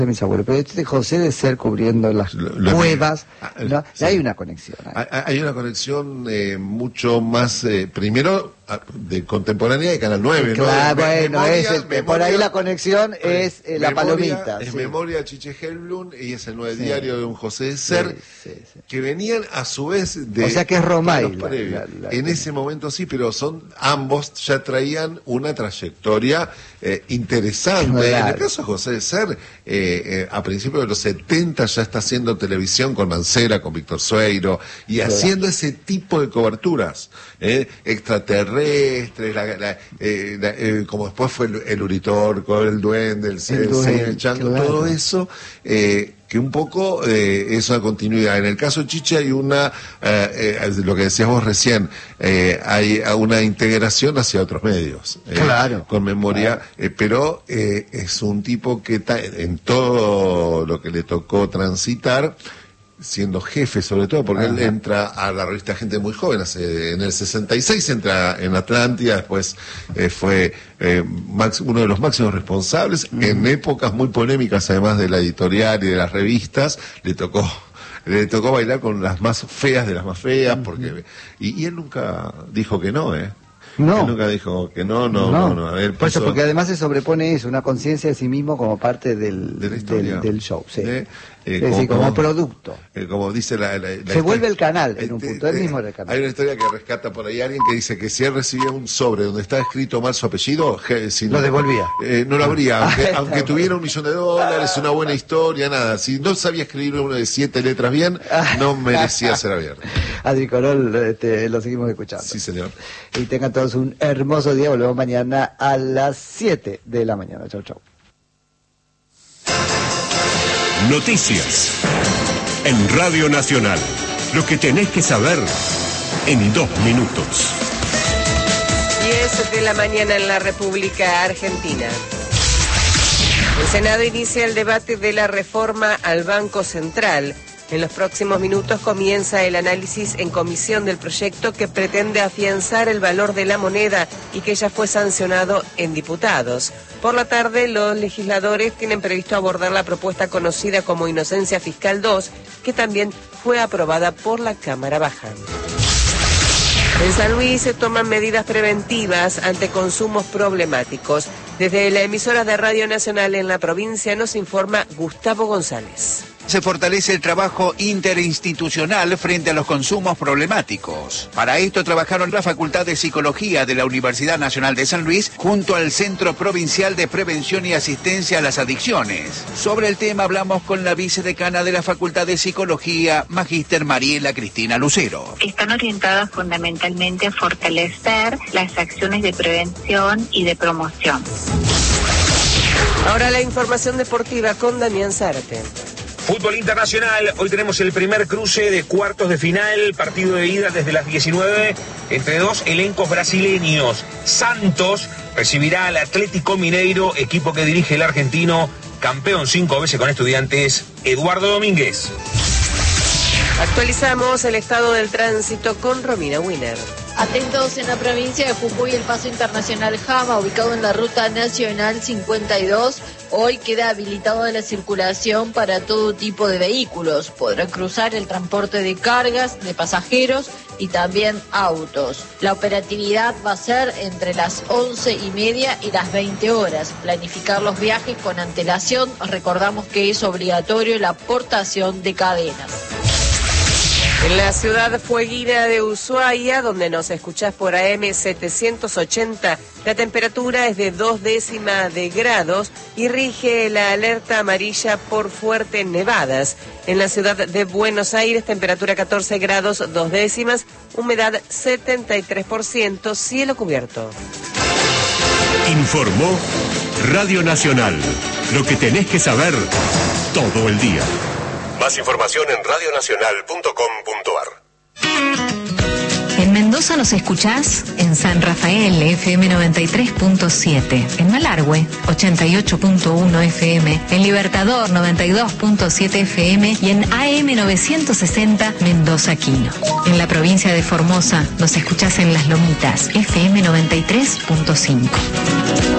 de mis abuelos, pero este José de Ser cubriendo las cuevas, ¿no? Sí. Hay una conexión. Hay una conexión mucho más, primero, de contemporánea de Canal 9, claro, ¿no? Bueno, por ahí la conexión es la palomita. Es sí. Memoria de Chiche Helblum y es el nuevo diario de un José de Ser, que venían a su vez de... O sea que es Romay. En ese momento sí, pero ambos ya traían una trayectoria interesante. Claro. En el caso de José de Ser, a principios de los 70 ya está haciendo televisión con Mancera, con Víctor Sueiro, y haciendo ese tipo de coberturas, extraterrestres, como después fue el Uritorco, el Duende, el Chango, claro. Todo eso, que un poco es una continuidad. En el caso de Chiche hay una, lo que decías vos recién, hay una integración hacia otros medios, claro, con Memoria, claro. Pero es un tipo que en todo lo que le tocó transitar, siendo jefe sobre todo, porque él entra a la revista Gente Muy Joven, en el 66 entra en Atlántida, después fue uno de los máximos responsables, en épocas muy polémicas además de la editorial y de las revistas, le tocó bailar con las más feas de las más feas, porque y él nunca dijo que no, No. Él nunca dijo que no. A ver, por eso, porque además se sobrepone eso, una conciencia de sí mismo como parte del show, sí. Como producto. Como dice se vuelve el canal en un punto, él mismo era el canal. Hay una historia que rescata por ahí alguien que dice que si él recibía un sobre donde estaba escrito mal su apellido, lo devolvía. No lo habría, aunque tuviera $1 millón, una buena historia, nada. Si no sabía escribir uno de 7 letras bien, no merecía ser abierto. Adri Corol, lo seguimos escuchando. Sí, señor. Y tengan todos un hermoso día. Volvemos mañana a las 7 de la mañana. Chau, chau. Noticias en Radio Nacional. Lo que tenés que saber en 2 minutos. 10 de la mañana en la República Argentina. El Senado inicia el debate de la reforma al Banco Central. En los próximos minutos comienza el análisis en comisión del proyecto que pretende afianzar el valor de la moneda y que ya fue sancionado en diputados. Por la tarde, los legisladores tienen previsto abordar la propuesta conocida como Inocencia Fiscal 2, que también fue aprobada por la Cámara Baja. En San Luis se toman medidas preventivas ante consumos problemáticos. Desde la emisora de Radio Nacional en la provincia nos informa Gustavo González. Se fortalece el trabajo interinstitucional frente a los consumos problemáticos. Para esto trabajaron la Facultad de Psicología de la Universidad Nacional de San Luis junto al Centro Provincial de Prevención y Asistencia a las Adicciones. Sobre el tema hablamos con la vicedecana de la Facultad de Psicología, Magíster Mariela Cristina Lucero. Están orientadas fundamentalmente a fortalecer las acciones de prevención y de promoción. Ahora la información deportiva con Damián Zárate. Fútbol internacional, hoy tenemos el primer cruce de cuartos de final, partido de ida desde las 19, entre dos elencos brasileños. Santos recibirá al Atlético Mineiro, equipo que dirige el argentino, campeón 5 veces con Estudiantes, Eduardo Domínguez. Actualizamos el estado del tránsito con Romina Wiener. Atentos en la provincia de Jujuy, el paso internacional Jama, ubicado en la ruta nacional 52, hoy queda habilitado la circulación para todo tipo de vehículos. Podrá cruzar el transporte de cargas, de pasajeros y también autos. La operatividad va a ser entre las 11:30 y las 20 horas. Planificar los viajes con antelación. Recordamos que es obligatorio la portación de cadenas. En la ciudad fueguina de Ushuaia, donde nos escuchás por AM 780, la temperatura es de 0,2 grados y rige la alerta amarilla por fuertes nevadas. En la ciudad de Buenos Aires, temperatura 14 grados 2 décimas, humedad 73%, cielo cubierto. Informó Radio Nacional. Lo que tenés que saber todo el día. Más información en radionacional.com.ar. En Mendoza nos escuchás en San Rafael, FM 93.7, en Malargüe, 88.1 FM, en Libertador, 92.7 FM y en AM 960, Mendoza Quino. En la provincia de Formosa nos escuchás en Las Lomitas, FM 93.5.